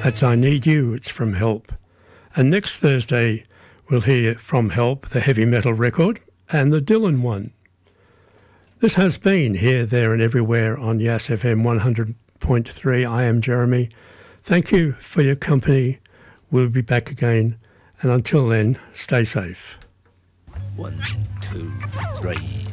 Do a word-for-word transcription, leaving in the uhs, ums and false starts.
That's I Need You, it's from Help. And next Thursday we'll hear from Help, the heavy metal record, and the Dylan one. This has been Here, There and Everywhere on Yass F M one hundred point three. I am Jeremy. Thank you for your company. We'll be back again. And until then, stay safe. One, two, three.